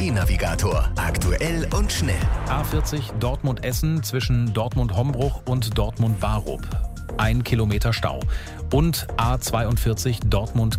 RE-Navigator. Aktuell und schnell. A40 Dortmund-Essen zwischen Dortmund-Hombruch und Dortmund-Barup. 1 Kilometer Stau. Und A42 Dortmund